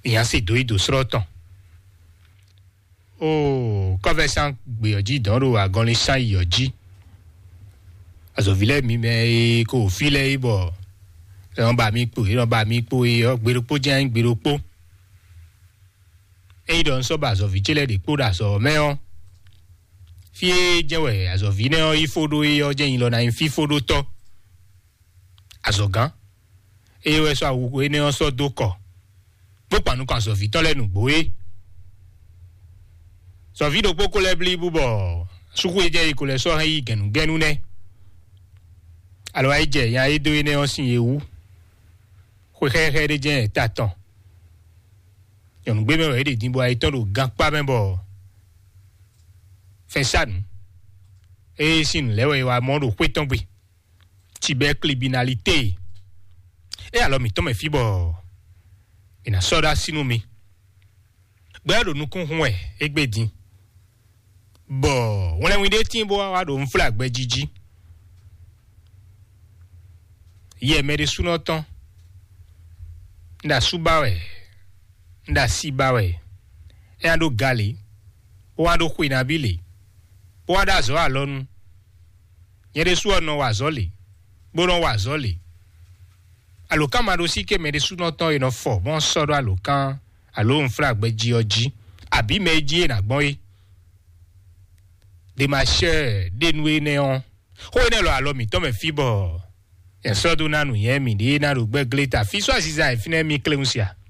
ìyẹn sì do ìdò sọ́rọ̀ tán ó kọ́fẹ́sán gbìyànjú ìdánwò àgọ́niṣán ìyọ̀jí àzọ̀fílẹ̀ mi mẹ́ kò fílẹ̀ ìbọ̀ ìran bá mi pò gbèròpó jẹ́ ń gbèròpó èyí dọ̀ ń sọ́bà àzọ̀fí jẹ́lẹ̀ dè kó dà sọ̀ mẹ́ọ́ fi jẹ́wẹ̀ àzọ̀fí náà ìfòdó ọjẹ́ yìí lọ́nà ìfífòdó tọ́ àzọ̀gán èyí wẹ́ sọ àwòkọ́ ẹni wọn sọ dókọ̀ pópànù kan àzọ̀fí tán lẹ́nu gbòé sọ̀fí dò pókó lẹ́bílí búbọ̀ sukú ẹjẹ́ ikò lẹ́ sọ́ yìí gẹ̀nùgbẹ́nu nẹ́ àlọ́ àìjẹ́ ìyá ayédè ẹni wọn sì ewu xexexẹ ɖe dze ta tɔn nyɔnugbe mɛwɔ eɖe dimbo ayetɔ ɖo gãkpa mɛbɔ fɛsanu eye sinu lɛwɔ wa mɔ ɖo ƒetɔ gbe tibɛ klibinalite eye alɔ mi tɔmɛ fi bɔ ina sɔɖa sinu mi gbɛɛ ɖo nukun hun egbe di bɔ wlɛwin ɖe ti bo wa ɖo nfla gbɛ dzidzi yɛ mɛ ɖe sunɔtɔn. Nda subawe nda sibawe ando gali o ando kwinabile o anda zo alonu yede su ono wa zole gboro wa zole alokan ma do sike me de su no ton ino fo bon so do alokan alo nfra gbeji oji abi meji na gbon yi de ma che de nuwe neon ho ne lo alo mi to me fibo. Sodo nanu yemi de na rugbe gleta fi so asiza ifine mi cleunsia